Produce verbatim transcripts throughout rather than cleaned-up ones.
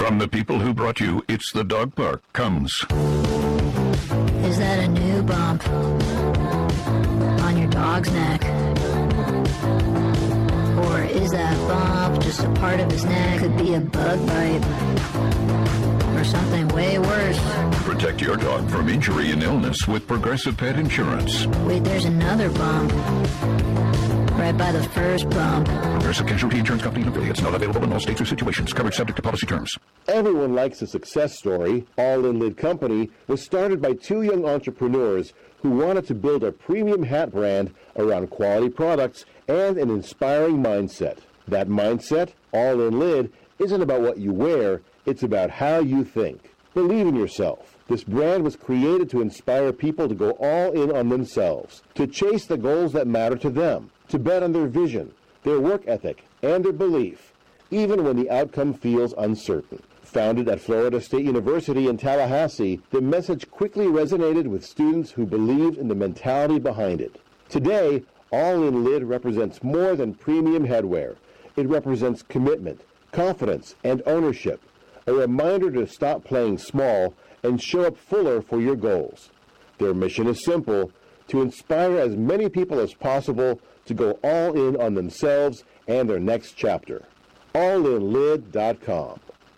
From the people who brought you It's the Dog Park comes. Is that a new bump on your dog's neck? Or is that bump just a part of his neck? Could be a bug bite or something way worse. Protect your dog from injury and illness with Progressive Pet Insurance. Wait, there's another bump right by the first bump. Progressive Casualty Insurance Company and affiliates. Not available in all states or situations. Coverage subject to policy terms. Everyone likes a success story. All In Lid Company was started by two young entrepreneurs who wanted to build a premium hat brand around quality products and an inspiring mindset. That mindset, All In Lid, isn't about what you wear, it's about how you think. Believe in yourself. This brand was created to inspire people to go all in on themselves, to chase the goals that matter to them, to bet on their vision, their work ethic, and their belief, even when the outcome feels uncertain. Founded at Florida State University in Tallahassee, the message quickly resonated with students who believed in the mentality behind it. Today, All In Lid represents more than premium headwear. It represents commitment, confidence, and ownership. A reminder to stop playing small and show up fuller for your goals. Their mission is simple: to inspire as many people as possible to go all in on themselves and their next chapter. all in lid dot com.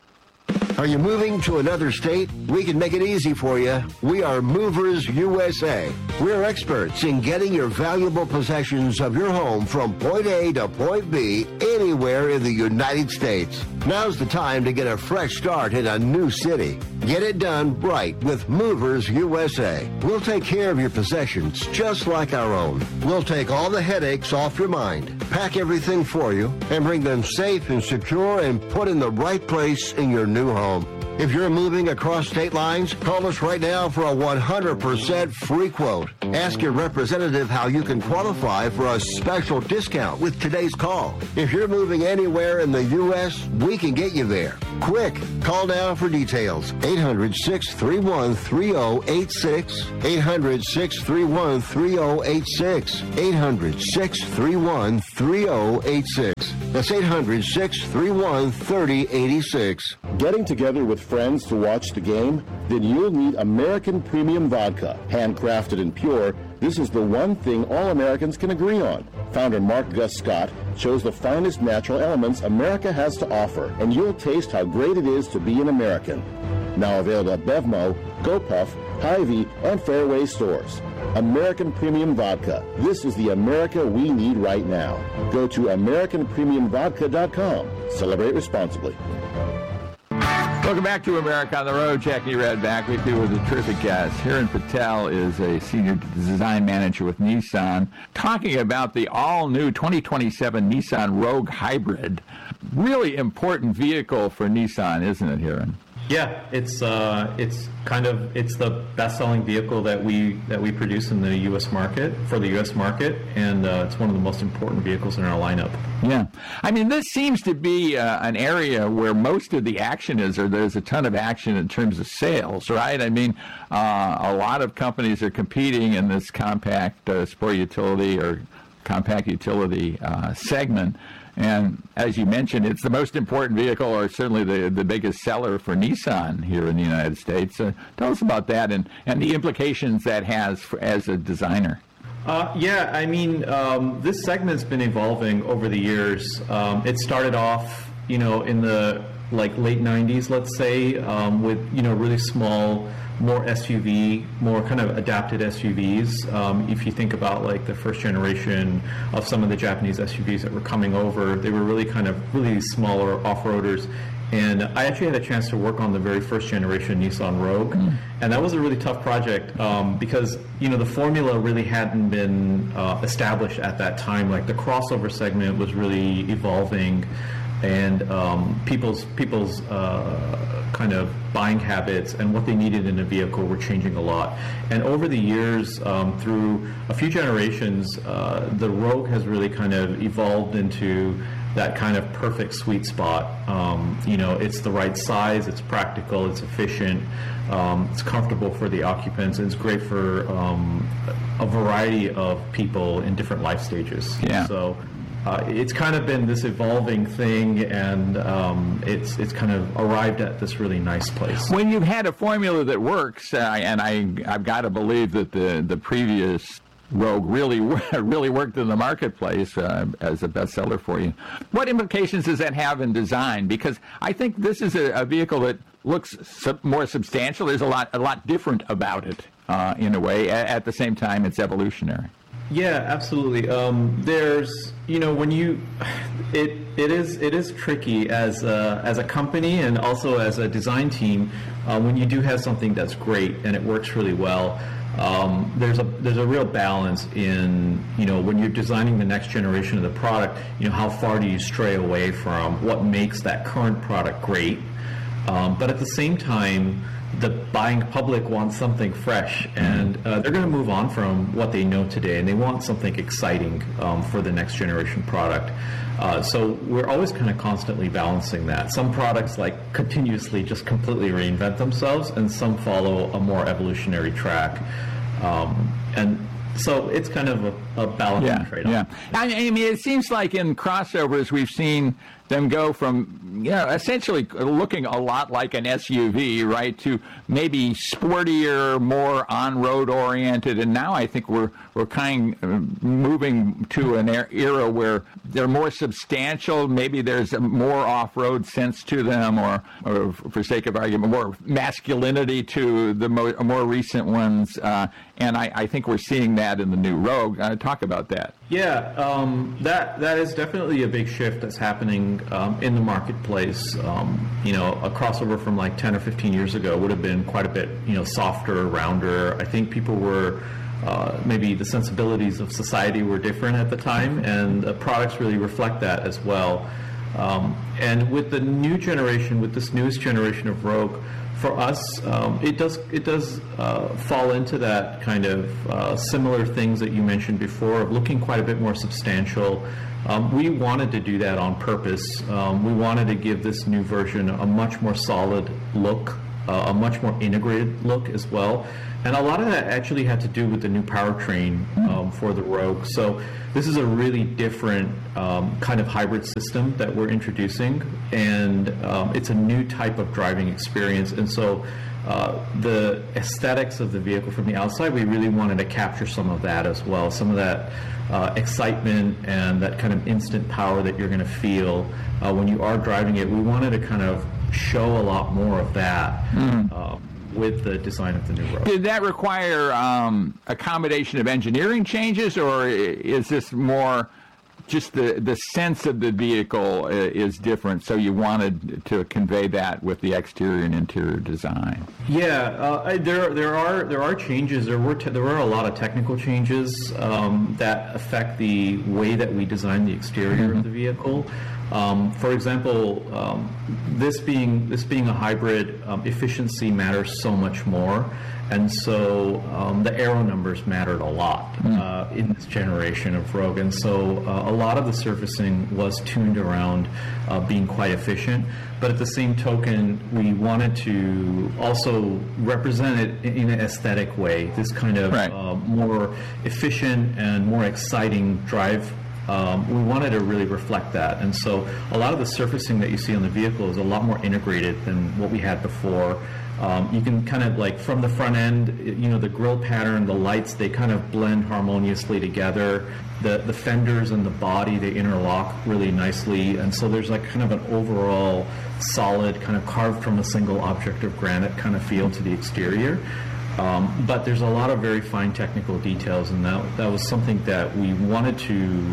Are you moving to another state? We can make it easy for you. We are Movers U S A. We're experts in getting your valuable possessions of your home from point A to point B anywhere in the United States. Now's the time to get a fresh start in a new city. Get it done right with Movers U S A. We'll take care of your possessions just like our own. We'll take all the headaches off your mind, pack everything for you, and bring them safe and secure and put in the right place in your new home. If you're moving across state lines, call us right now for a one hundred percent free quote. Ask your representative how you can qualify for a special discount with today's call. If you're moving anywhere in the U S, we can get you there. Quick, call now for details. eight hundred, six three one, three zero eight six. eight hundred, six three one, three zero eight six. eight hundred, six three one, three zero eight six. That's eight hundred, six three one, three zero eight six. Getting together with friends to watch the game? Then you'll need American Premium Vodka. Handcrafted and pure, this is the one thing all Americans can agree on. Founder Mark Gus Scott chose the finest natural elements America has to offer, and you'll taste how great it is to be an American. Now available at Bevmo, GoPuff, Hy-Vee, and Fairway stores. American Premium Vodka. This is the America we need right now. Go to american premium vodka dot com. Celebrate responsibly. Welcome back to America on the Road. Jackie Red back with you with a terrific guest. Hiren Patel is a senior design manager with Nissan, talking about the all-new twenty twenty-seven Nissan Rogue Hybrid. Really important vehicle for Nissan, isn't it, Hiren? Yeah, it's uh, it's kind of it's the best-selling vehicle that we that we produce in the U S market for the U S market, and uh, it's one of the most important vehicles in our lineup. Yeah, I mean, this seems to be uh, an area where most of the action is, or there's a ton of action in terms of sales, right? I mean, uh, a lot of companies are competing in this compact uh, sport utility or compact utility uh, segment. And as you mentioned, it's the most important vehicle, or certainly the the biggest seller for Nissan here in the United States. Uh, tell us about that and, and the implications that has for, as a designer. Uh, yeah, I mean, um, this segment's been evolving over the years. Um, it started off, you know, in the like late nineties, let's say, um, with, you know, really small, more S U V, more kind of adapted S U Vs. Um, if you think about like the first generation of some of the Japanese S U Vs that were coming over, they were really kind of really smaller off-roaders. And I actually had a chance to work on the very first generation Nissan Rogue, mm. and that was a really tough project um, because, you know, the formula really hadn't been uh, established at that time. Like the crossover segment was really evolving, and um, people's people's uh, kind of buying habits and what they needed in a vehicle were changing a lot. And over the years, um, through a few generations, uh, the Rogue has really kind of evolved into that kind of perfect sweet spot. Um, you know, it's the right size, it's practical, it's efficient, um, it's comfortable for the occupants, and it's great for um, a variety of people in different life stages. Yeah. So uh, it's kind of been this evolving thing, and um, it's it's kind of arrived at this really nice place. When you've had a formula that works, uh, and I I've got to believe that the the previous Rogue really really worked in the marketplace uh, as a bestseller for you. What implications does that have in design? Because I think this is a, a vehicle that looks sub- more substantial. There's a lot a lot different about it uh, in a way. At, at the same time, it's evolutionary. Yeah, absolutely. Um, there's, you know, when you, it it is it is tricky as a, as a company and also as a design team uh, when you do have something that's great and it works really well. Um, there's a there's a real balance in, you know, when you're designing the next generation of the product, you know, how far do you stray away from what makes that current product great, um, but at the same time, the buying public wants something fresh, and uh, they're going to move on from what they know today, and they want something exciting um, for the next generation product. Uh, so we're always kind of constantly balancing that. Some products like continuously just completely reinvent themselves, and some follow a more evolutionary track. Um, and so it's kind of a, a balancing yeah, trade-off. Yeah, I mean, it seems like in crossovers we've seen them go from, you know, essentially looking a lot like an S U V, right, to maybe sportier, more on-road oriented, and now I think we're we're kind of moving to an era where they're more substantial. Maybe there's a more off-road sense to them, or, or for sake of argument, more masculinity to the mo- more recent ones, uh, and I, I think we're seeing that in the new Rogue. Uh, talk about that. Yeah, um, that that is definitely a big shift that's happening um, in the marketplace. Um, you know, a crossover from like ten or fifteen years ago would have been quite a bit, you know, softer, rounder. I think people were uh, maybe the sensibilities of society were different at the time, and the products really reflect that as well. Um, and with the new generation, with this newest generation of Rogue, for us, um, it does it does uh, fall into that kind of uh, similar things that you mentioned before, of looking quite a bit more substantial. Um, we wanted to do that on purpose. Um, we wanted to give this new version a much more solid look, uh, a much more integrated look as well. And a lot of that actually had to do with the new powertrain um, for the Rogue. So this is a really different um, kind of hybrid system that we're introducing, and um, it's a new type of driving experience. And so uh, the aesthetics of the vehicle from the outside, we really wanted to capture some of that as well, some of that uh, excitement and that kind of instant power that you're going to feel uh, when you are driving it. We wanted to kind of show a lot more of that. Mm. Uh, with the design of the new Rogue. Did that require um, a combination of engineering changes, or is this more just the, the sense of the vehicle is different, so you wanted to convey that with the exterior and interior design? Yeah, uh, there there are there are changes. There were te- there were a lot of technical changes um, that affect the way that we design the exterior mm-hmm. of the vehicle. Um, for example, um, this being this being a hybrid, um, efficiency matters so much more, and so um, the aero numbers mattered a lot uh, in this generation of Rogue. And so uh, a lot of the surfacing was tuned around uh, being quite efficient. But at the same token, we wanted to also represent it in an aesthetic way. This kind of right. uh, more efficient and more exciting drive. Um, we wanted to really reflect that, and so a lot of the surfacing that you see on the vehicle is a lot more integrated than what we had before. Um, you can kind of like from the front end, you know, the grille pattern, the lights, they kind of blend harmoniously together. The the fenders and the body, they interlock really nicely, and so there's like kind of an overall solid, kind of carved from a single object of granite kind of feel to the exterior. Um, but there's a lot of very fine technical details, and that that was something that we wanted to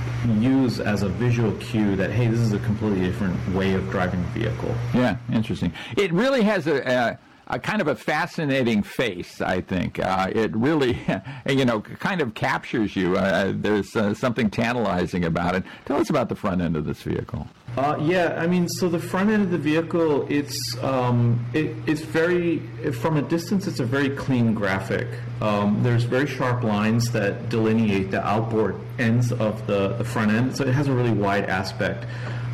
use as a visual cue that, hey, this is a completely different way of driving the vehicle. Yeah, interesting. It really has a, a, a kind of a fascinating face, I think. Uh, it really, you know, kind of captures you. Uh, there's uh, something tantalizing about it. Tell us about the front end of this vehicle. Uh, yeah, I mean, so the front end of the vehicle, it's um, it, it's very, from a distance, it's a very clean graphic. Um, there's very sharp lines that delineate the outboard ends of the, the front end, so it has a really wide aspect.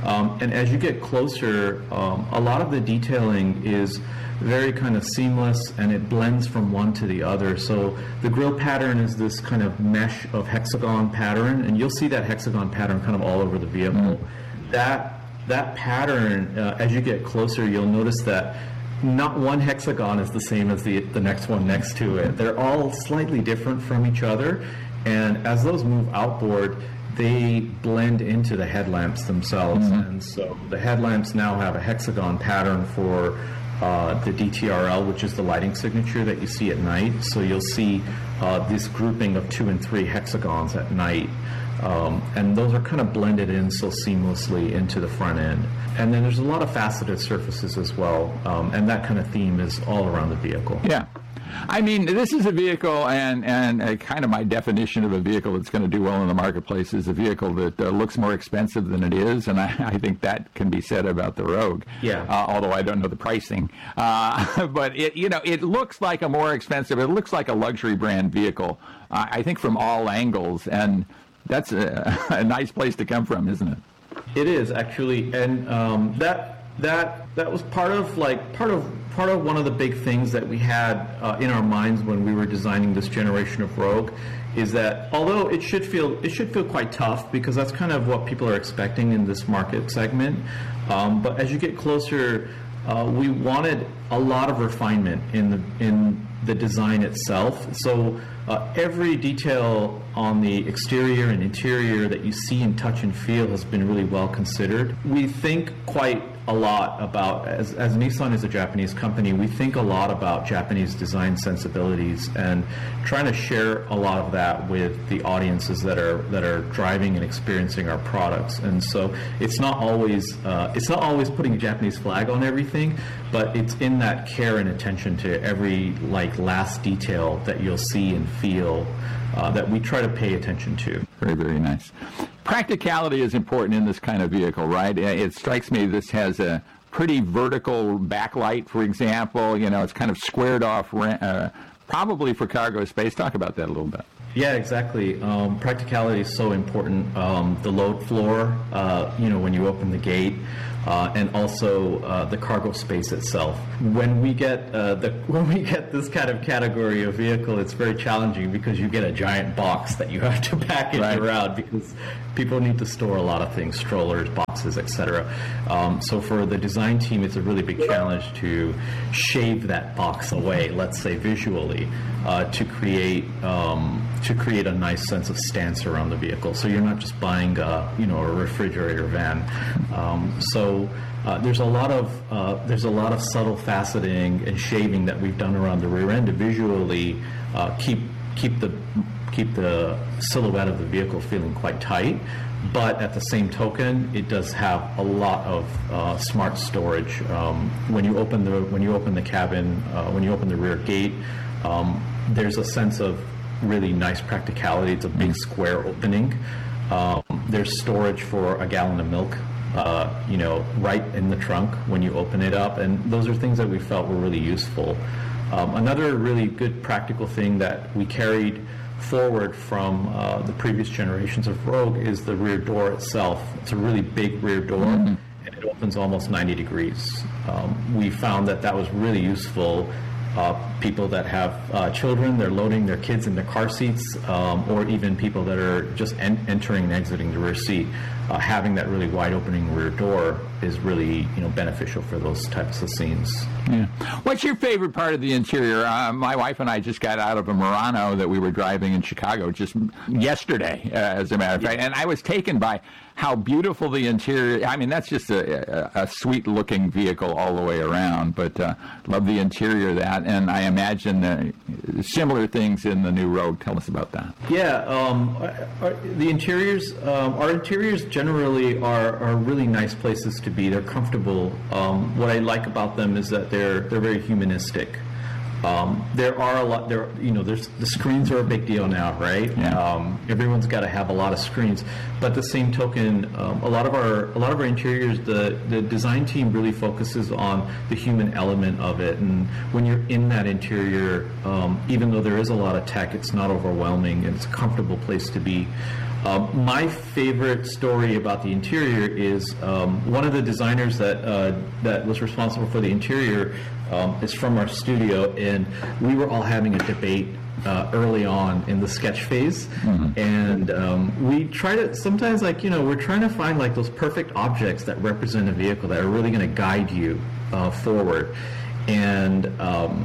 Um, and as you get closer, um, a lot of the detailing is very kind of seamless, and it blends from one to the other. So the grille pattern is this kind of mesh of hexagon pattern, and you'll see that hexagon pattern kind of all over the vehicle. Mm-hmm. That that pattern, uh, as you get closer, you'll notice that not one hexagon is the same as the the next one next to it. They're all slightly different from each other, and as those move outboard, they blend into the headlamps themselves. Mm-hmm. And so the headlamps now have a hexagon pattern for Uh, the D T R L, which is the lighting signature that you see at night. So you'll see uh, this grouping of two and three hexagons at night. Um, and those are kind of blended in so seamlessly into the front end. And then there's a lot of faceted surfaces as well. Um, and that kind of theme is all around the vehicle. Yeah. I mean, this is a vehicle, and, and uh, kind of my definition of a vehicle that's going to do well in the marketplace is a vehicle that uh, looks more expensive than it is, and I, I think that can be said about the Rogue. Yeah. Uh, although I don't know the pricing, uh, but it, you know, it looks like a more expensive. It looks like a luxury brand vehicle. Uh, I think from all angles, and that's a, a nice place to come from, isn't it? It is actually, and um, that. That that was part of like part of part of one of the big things that we had uh, in our minds when we were designing this generation of Rogue, is that although it should feel it should feel quite tough, because that's kind of what people are expecting in this market segment. Um, but as you get closer, uh, we wanted a lot of refinement in the in the design itself. So uh, every detail on the exterior and interior that you see and touch and feel has been really well considered. We think quite a lot about, as, as Nissan is a Japanese company, we think a lot about Japanese design sensibilities and trying to share a lot of that with the audiences that are that are driving and experiencing our products. And so it's not always uh, it's not always putting a Japanese flag on everything, but it's in that care and attention to every like last detail that you'll see and feel uh, that we try to pay attention to. Very, very nice. Practicality is important in this kind of vehicle, right? It strikes me this has a pretty vertical backlight, for example. You know, it's kind of squared off, uh, probably for cargo space. Talk about that a little bit. Yeah, exactly. Um, practicality is so important. Um, the load floor, uh, you know, when you open the gate, uh, and also uh, the cargo space itself. When we get uh, the when we get this kind of category of vehicle, it's very challenging because you get a giant box that you have to package right. around, because people need to store a lot of things, strollers, boxes, et cetera. Um, so for the design team, it's a really big challenge to shave that box away, let's say visually, uh, to create um, to create a nice sense of stance around the vehicle. So you're not just buying a, you know, a refrigerator van. Um, so uh, there's a lot of uh, there's a lot of subtle faceting and shaving that we've done around the rear end to visually uh, keep keep the keep the silhouette of the vehicle feeling quite tight. But at the same token, it does have a lot of uh, smart storage. Um, when you open the when you open the cabin, uh, when you open the rear gate, um, there's a sense of really nice practicality. It's a big square opening. Um, there's storage for a gallon of milk, uh, you know, right in the trunk when you open it up, and those are things that we felt were really useful. Um, another really good practical thing that we carried forward from uh, the previous generations of Rogue is the rear door itself. It's a really big rear door, mm-hmm. and it opens almost ninety degrees. Um, we found that that was really useful. Uh, people that have uh, children, they're loading their kids in their car seats, um, or even people that are just en- entering and exiting the rear seat. Uh, having that really wide opening rear door is really, you know, beneficial for those types of scenes. Yeah. What's your favorite part of the interior? Uh, my wife and I just got out of a Murano that we were driving in Chicago just yesterday, uh, as a matter of fact, and I was taken by how beautiful the interior. I mean, that's just a, a, a sweet-looking vehicle all the way around, but uh, love the interior of that, and I imagine uh, similar things in the new Rogue. Tell us about that. Yeah, um, our, the interiors, um, our interiors generally are, are really nice places to be. They're comfortable. Um, what I like about them is that they're they're very humanistic. Um, there are a lot. There, you know, there's the screens are a big deal now, right? Yeah. Um, everyone's got to have a lot of screens. But the same token, um, a lot of our a lot of our interiors, the the design team really focuses on the human element of it. And when you're in that interior, um, even though there is a lot of tech, it's not overwhelming, and it's a comfortable place to be. Um, my favorite story about the interior is um, one of the designers that uh, that was responsible for the interior um, is from our studio, and we were all having a debate uh, early on in the sketch phase, mm-hmm. and um, we try to sometimes, like, you know, we're trying to find like those perfect objects that represent a vehicle that are really going to guide you uh, forward, and um,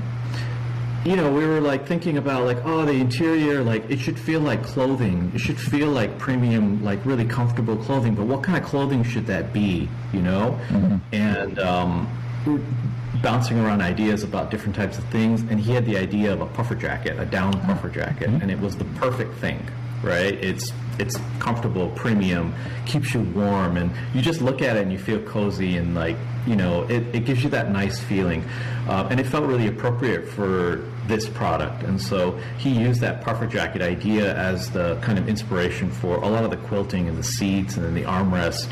you know, we were like thinking about like, oh, the interior, like it should feel like clothing. It should feel like premium, like really comfortable clothing. But what kind of clothing should that be, you know? Mm-hmm. And um, we were bouncing around ideas about different types of things. And he had the idea of a puffer jacket, a down puffer jacket. Mm-hmm. And it was the perfect thing, right? It's it's comfortable, premium, keeps you warm. And you just look at it and you feel cozy and like, you know, it, it gives you that nice feeling. Uh, and it felt really appropriate for this product. And so he used that puffer jacket idea as the kind of inspiration for a lot of the quilting and the seats and then the armrest.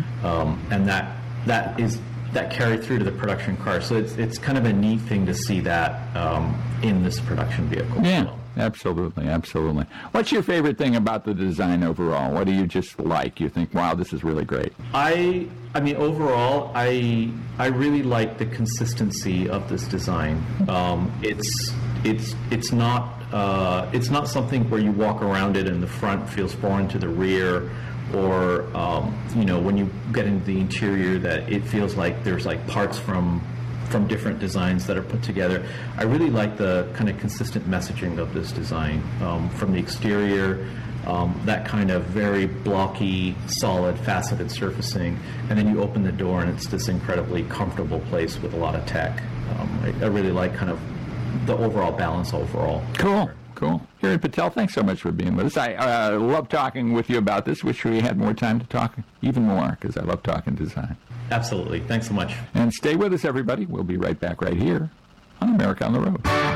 Um, and that that is that carried through to the production car. So it's it's kind of a neat thing to see that um, in this production vehicle. Yeah. So. Absolutely, absolutely. What's your favorite thing about the design overall? What do you just like? You think, wow, this is really great. I, I mean, overall, I, I really like the consistency of this design. Um, it's, it's, it's not, uh, it's not something where you walk around it and the front feels foreign to the rear, or um, you know, when you get into the interior, that it feels like there's like parts from. from different designs that are put together. I really like the kind of consistent messaging of this design. Um, from the exterior, um, that kind of very blocky, solid, faceted surfacing, and then you open the door and it's this incredibly comfortable place with a lot of tech. Um, I, I really like kind of the overall balance overall. Cool. Cool. Kiran Patel, thanks so much for being with us. I uh, love talking with you about this. Wish we had more time to talk even more, because I love talking design. Absolutely. Thanks so much. And stay with us, everybody. We'll be right back right here on America on the Road.